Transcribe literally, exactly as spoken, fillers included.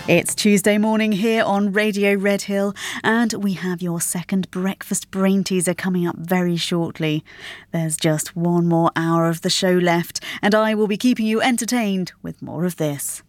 It's Tuesday morning here on Radio Redhill, and we have your second breakfast brain teaser coming up very shortly. There's just one more hour of the show left, and I will be keeping you entertained with more of this.